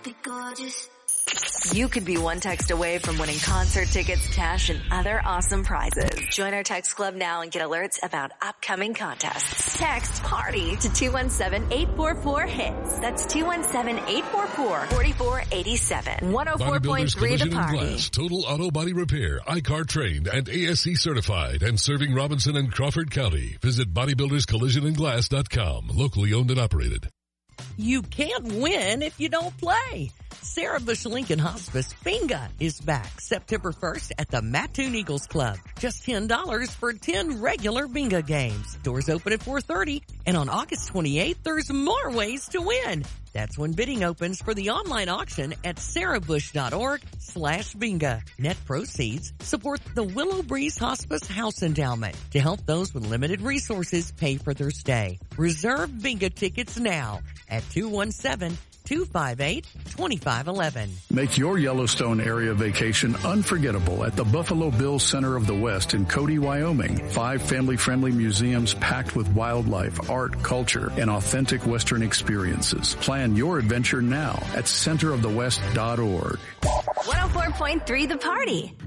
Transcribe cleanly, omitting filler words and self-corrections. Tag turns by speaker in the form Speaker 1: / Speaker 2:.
Speaker 1: be gorgeous.
Speaker 2: You could be one text away from winning concert tickets, cash, and other awesome prizes. Join our text club now and get alerts about upcoming contests. Text PARTY to 217-844-HITS. That's 217-844-4487. 104.3 The Party.
Speaker 3: Glass, Total Auto Body Repair, I-CAR trained and ASC certified, and serving Robinson and Crawford County. Visit bodybuilderscollisionandglass.com. Locally owned and operated.
Speaker 4: You can't win if you don't play. Sarah Bush Lincoln Hospice Bingo is back September 1st at the Mattoon Eagles Club. Just $10 for 10 regular bingo games. Doors open at 4:30, and on August 28th, there's more ways to win. That's when bidding opens for the online auction at sarahbush.org/bingo. Net proceeds support the Willow Breeze Hospice House Endowment to help those with limited resources pay for their stay. Reserve bingo tickets now at 217-258-2511.
Speaker 5: Make your Yellowstone area vacation unforgettable at the Buffalo Bills Center of the West in Cody, Wyoming. 5 family-friendly museums packed with wildlife, art, culture, and authentic Western experiences. Plan your adventure now at centerofthewest.org.
Speaker 2: 104.3 The Party.